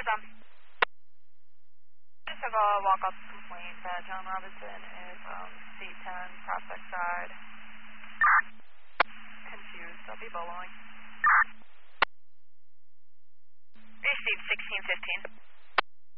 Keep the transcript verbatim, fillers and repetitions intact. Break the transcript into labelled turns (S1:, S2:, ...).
S1: some.
S2: Just have a walk-up complaint that John Robinson is um, C ten, Prospect side. Confused. I'll be boloing.
S1: Received sixteen fifteen.